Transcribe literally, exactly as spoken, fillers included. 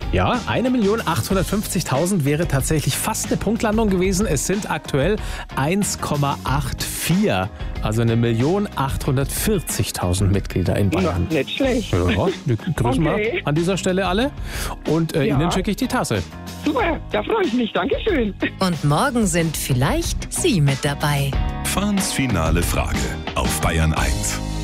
Ja, eine Million achthundertfünfzigtausend wäre tatsächlich fast eine Punktlandung gewesen. Es sind aktuell eins Komma vierundachtzig. Also eine Million achthundertvierzigtausend Mitglieder in Bayern. Na, nicht schlecht. Ja, die grüßen Okay. wir an dieser Stelle alle. Und äh, Ja. Ihnen schicke ich die Tasse. Super, da freue ich mich. Dankeschön. Und morgen sind vielleicht Sie mit dabei. Fahns finale Frage auf Bayern eins.